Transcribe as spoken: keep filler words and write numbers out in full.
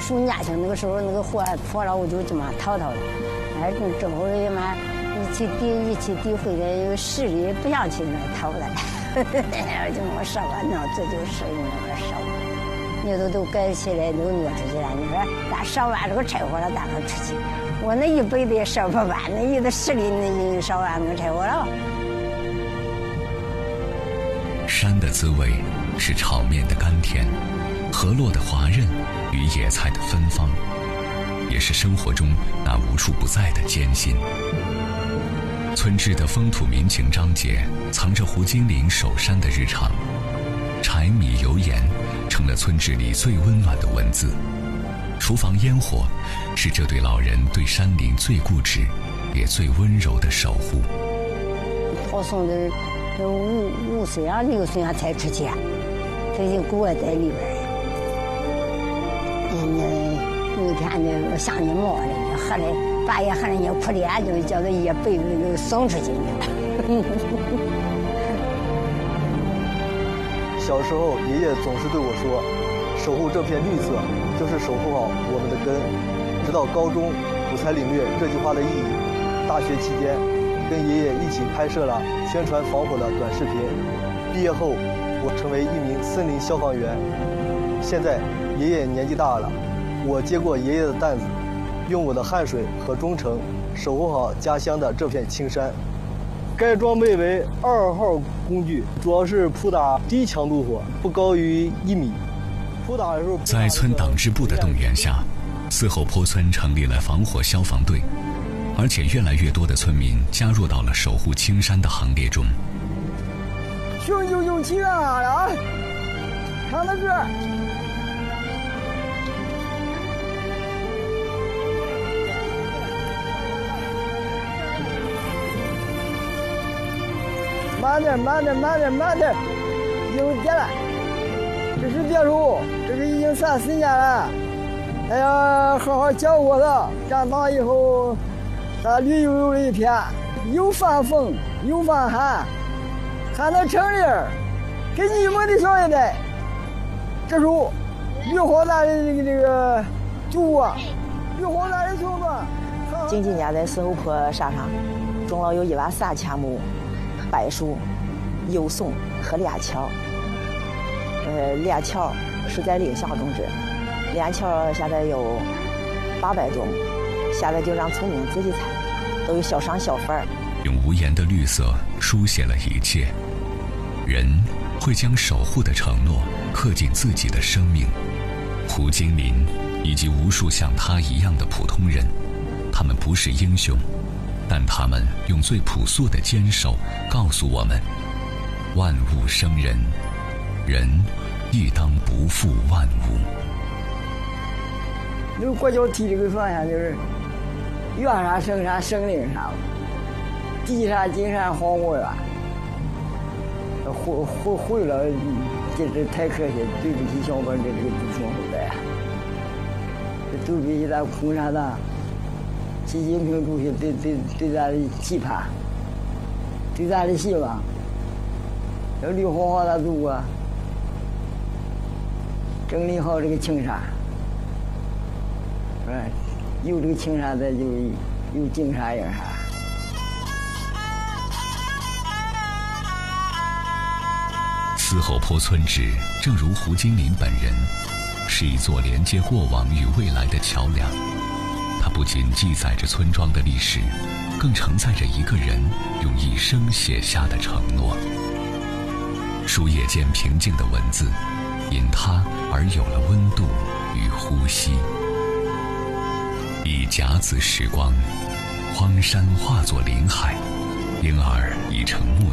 暑假去那个时候那个火破了，我就这么逃逃了。哎，之后也嘛一起抵一起抵回来，有势力不想去那逃了，就我烧完那这就是那个烧，你都都盖起来都挪出去了。你说咱烧完这个柴火了，咱能出去？我那一辈子也烧不完，那一个势力那烧完那个柴火了。 山的滋味是炒面的甘甜，河洛的滑润与野菜的芬芳，也是生活中那无处不在的艰辛。村志的风土民情章节藏着胡金林守山的日常，柴米油盐成了村志里最温暖的文字。厨房烟火是这对老人对山林最固执也最温柔的守护。 我送的五五岁啊六岁啊才出去，他已经裹在里边儿。人家有一天呢，我想你冒了，喝了半夜喝了也哭脸，就叫他一被子就送出去了。 小时候，爷爷总是对我说：“守护这片绿色，就是守护好我们的根。”直到高中，我才领略这句话的意义。大学期间，跟爷爷一起拍摄了宣传防火的短视频。毕业后，我成为一名森林消防员。现在，爷爷年纪大了，我接过爷爷的担子，用我的汗水和忠诚，守护好家乡的这片青山。该装备为二号工具，主要是扑打低强度火，不高于一米。扑打的时候， 在村党支部的动员下，四后坡村成立了防火消防队，而且越来越多的村民加入到了守护青山的行列中。 雄赳赳气昂昂的啊！唱的歌。慢点，慢点，慢点，慢点，有电了。这是别墅，这个已经三四年了，还要好好教我的。长大以后，咱绿油油的一片，又防风又防寒，还能成林儿，给你们的小一代，这是绿化咱的这个这个祖国，绿化咱的村子。 近几年在四后坡山上，种了有一万三千亩。柏树、油松和链桥，呃，链桥是在临乡种植，链桥现在有八百多亩，现在就让村民自己采，都有小商小贩。 用无言的绿色书写了一切，人会将守护的承诺刻进自己的生命。胡金林以及无数像他一样的普通人，他们不是英雄。但他们用最朴素的坚守告诉我们，万物生人，人亦当不负万物。 那个国教提这个方向就是远山生山生灵山，地山金山黄果园，毁毁毁了，这这太可惜，对不起小本的这个子孙后代，这对不起咱共产党习近平主席对对对咱的期盼，对咱的希望，要绿化好咱祖国，整理好这个青山，是吧？有这个青山，咱就有金山银山。 四后坡村志，正如胡金林本人，是一座连接过往与未来的桥梁。它不仅记载着村庄的历史，更承载着一个人用一生写下的承诺。书页间平静的文字，因它而有了温度与呼吸。一甲子时光，荒山化作林海，因而已成木